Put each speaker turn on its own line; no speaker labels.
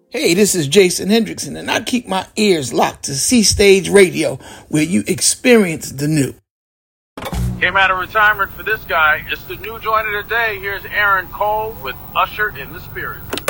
Hey, this is Jason Hendrickson, and I keep my ears locked to C-Stage Radio, where you experience the new.
Came out of retirement for this guy. It's the new joint of the day. Here's Aaron Cole with Usher in the Spirit.